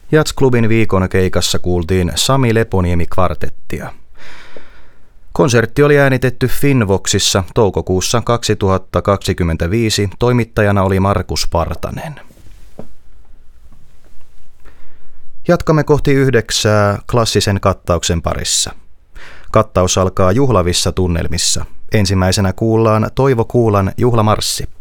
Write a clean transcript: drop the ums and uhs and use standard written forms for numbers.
Jazzklubin viikon keikassa kuultiin Sami Leponiemi-kvartettia. Konsertti oli äänitetty Finnvoxissa toukokuussa 2025. Toimittajana oli Markus Partanen. Jatkamme kohti 9 klassisen kattauksen parissa. Kattaus alkaa juhlavissa tunnelmissa. Ensimmäisenä kuullaan Toivo Kuulan juhlamarssi.